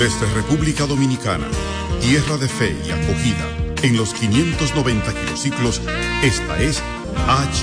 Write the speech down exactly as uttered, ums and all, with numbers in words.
Desde República Dominicana, tierra de fe y acogida, en los quinientos noventa kilociclos, esta es H